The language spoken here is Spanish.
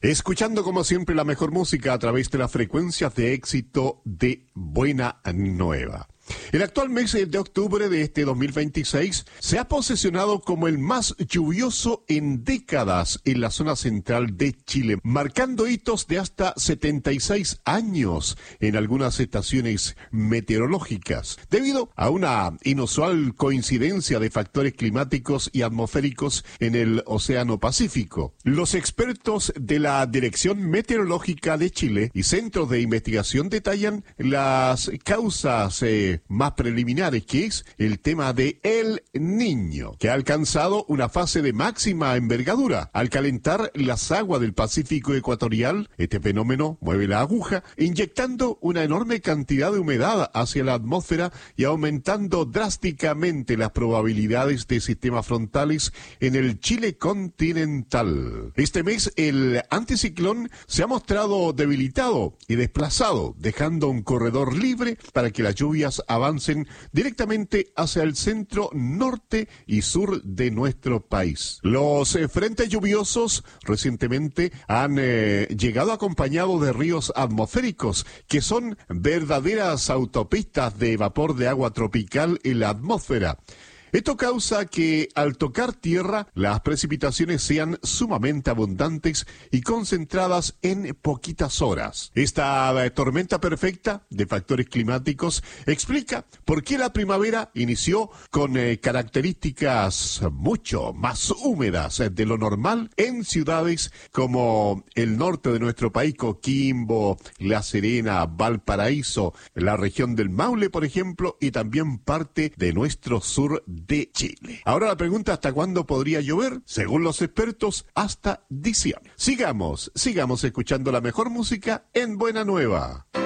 Escuchando como siempre la mejor música a través de las frecuencias de éxito de Buena Nueva. El actual mes de octubre de este 2026 se ha posesionado como el más lluvioso en décadas en la zona central de Chile, marcando hitos de hasta 76 años en algunas estaciones meteorológicas, debido a una inusual coincidencia de factores climáticos y atmosféricos en el Océano Pacífico. Los expertos de la Dirección Meteorológica de Chile y Centros de Investigación detallan las causas más preliminares, que es el tema de El Niño, que ha alcanzado una fase de máxima envergadura. Al calentar las aguas del Pacífico ecuatorial, este fenómeno mueve la aguja, inyectando una enorme cantidad de humedad hacia la atmósfera y aumentando drásticamente las probabilidades de sistemas frontales en el Chile continental. Este mes, el anticiclón se ha mostrado debilitado y desplazado, dejando un corredor libre para que las lluvias avancen directamente hacia el centro, norte y sur de nuestro país. Los frentes lluviosos recientemente han llegado acompañados de ríos atmosféricos, que son verdaderas autopistas de vapor de agua tropical en la atmósfera. Esto causa que al tocar tierra las precipitaciones sean sumamente abundantes y concentradas en poquitas horas. Esta tormenta perfecta de factores climáticos explica por qué la primavera inició con características mucho más húmedas de lo normal en ciudades como el norte de nuestro país, Coquimbo, La Serena, Valparaíso, la región del Maule, por ejemplo, y también parte de nuestro sur de Chile. Ahora la pregunta: ¿hasta cuándo podría llover? Según los expertos, hasta diciembre. Sigamos escuchando la mejor música en Buena Nueva.